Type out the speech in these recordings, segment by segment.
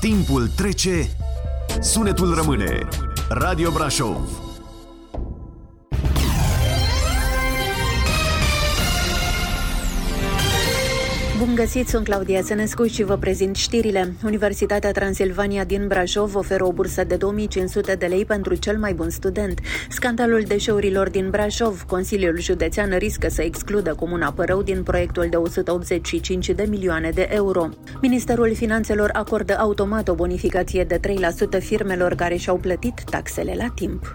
Timpul trece, sunetul rămâne. Radio Brașov. Bun găsit, sunt Claudia Țănescu și vă prezint știrile. Universitatea Transilvania din Brașov oferă o bursă de 2500 de lei pentru cel mai bun student. Scandalul deșeurilor din Brașov. Consiliul Județean riscă să excludă Comuna Părău din proiectul de 185 de milioane de euro. Ministerul Finanțelor acordă automat o bonificație de 3% firmelor care și-au plătit taxele la timp.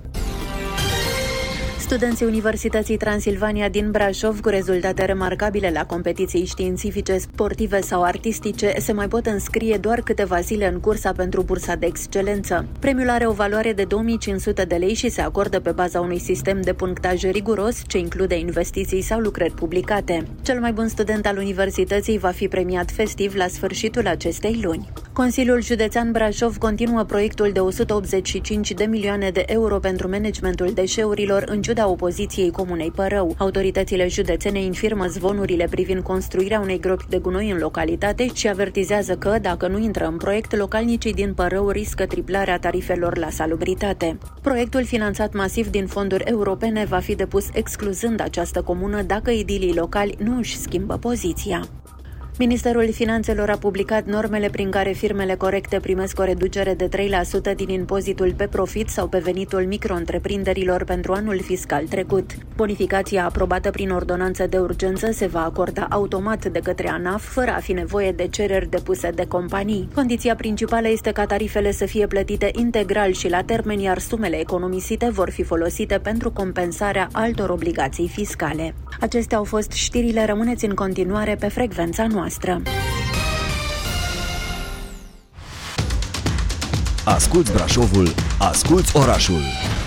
Studenții Universității Transilvania din Brașov cu rezultate remarcabile la competiții științifice, sportive sau artistice se mai pot înscrie doar câteva zile în cursa pentru bursa de excelență. Premiul are o valoare de 2500 de lei și se acordă pe baza unui sistem de punctaj riguros ce include investiții sau lucrări publicate. Cel mai bun student al universității va fi premiat festiv la sfârșitul acestei luni. Consiliul Județean Brașov continuă proiectul de 185 de milioane de euro pentru managementul deșeurilor în ciuda opoziției Comunei Părău. Autoritățile județene infirmă zvonurile privind construirea unei gropi de gunoi în localitate și avertizează că, dacă nu intră în proiect, localnicii din Părău riscă triplarea tarifelor la salubritate. Proiectul, finanțat masiv din fonduri europene, va fi depus excluzând această comună dacă edilii locali nu își schimbă poziția. Ministerul Finanțelor a publicat normele prin care firmele corecte primesc o reducere de 3% din impozitul pe profit sau pe venitul micro-întreprinderilor pentru anul fiscal trecut. Bonificația aprobată prin ordonanță de urgență se va acorda automat de către ANAF, fără a fi nevoie de cereri depuse de companii. Condiția principală este ca tarifele să fie plătite integral și la termen, iar sumele economisite vor fi folosite pentru compensarea altor obligații fiscale. Acestea au fost știrile, rămâneți în continuare pe frecvența noastră. Asculți Brașovul, asculți orașul.